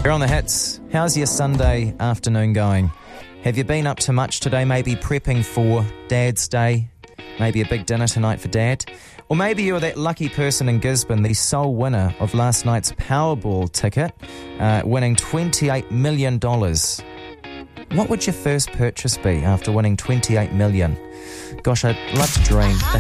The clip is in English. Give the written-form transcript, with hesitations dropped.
You're on the hits. How's your Sunday afternoon going? Have you been up to much today? Maybe prepping for Dad's Day? Maybe a big dinner tonight for Dad? Or maybe you're that lucky person in Gisborne, the sole winner of last night's Powerball ticket, winning $28 million. What would your first purchase be after winning $28 million? Gosh, I'd love to dream.